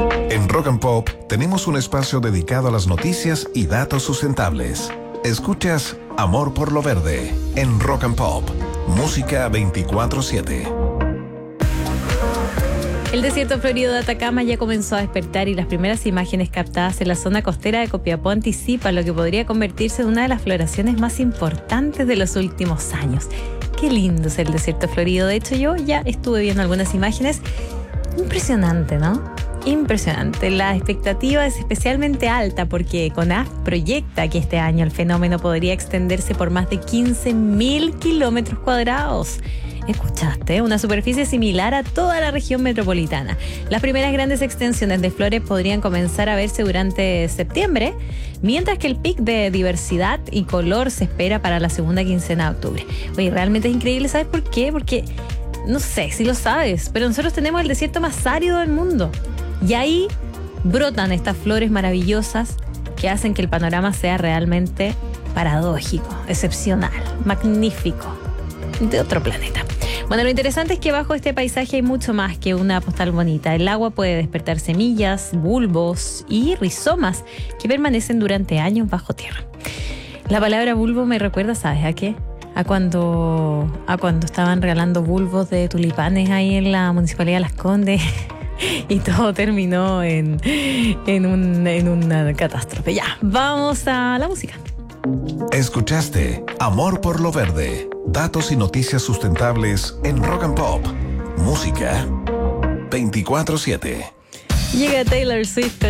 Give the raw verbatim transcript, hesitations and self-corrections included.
En Rock and Pop tenemos un espacio dedicado a las noticias y datos sustentables. Escuchas Amor por lo Verde en Rock and Pop, música veinticuatro siete. El desierto florido de Atacama ya comenzó a despertar y las primeras imágenes captadas en la zona costera de Copiapó anticipan lo que podría convertirse en una de las floraciones más importantes de los últimos años. Qué lindo es el desierto florido. De hecho, yo ya estuve viendo algunas imágenes. Impresionante, ¿no? Impresionante. La expectativa es especialmente alta porque CONAF proyecta que este año el fenómeno podría extenderse por más de quince mil kilómetros cuadrados. Escuchaste, una superficie similar a toda la región metropolitana. Las primeras grandes extensiones de flores podrían comenzar a verse durante septiembre, mientras que el pic de diversidad y color se espera para la segunda quincena de octubre. Oye, realmente es increíble, ¿sabes por qué? Porque, no sé si lo sabes, pero nosotros tenemos el desierto más árido del mundo. Y ahí brotan estas flores maravillosas que hacen que el panorama sea realmente paradójico, excepcional, magnífico, de otro planeta. Bueno, lo interesante es que bajo este paisaje hay mucho más que una postal bonita. El agua puede despertar semillas, bulbos y rizomas que permanecen durante años bajo tierra. La palabra bulbo me recuerda, ¿sabes a qué? A cuando, a cuando estaban regalando bulbos de tulipanes ahí en la Municipalidad de Las Condes y todo terminó en, en, un, en una catástrofe. Ya, vamos a la música. Escuchaste Amor por lo Verde, datos y noticias sustentables en Rock and Pop, música veinticuatro siete. Llega Taylor Swift con